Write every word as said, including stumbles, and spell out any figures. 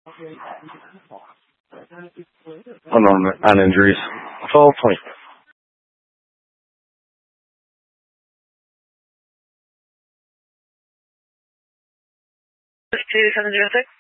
On, on injuries. twelve twenty. two seven zero six.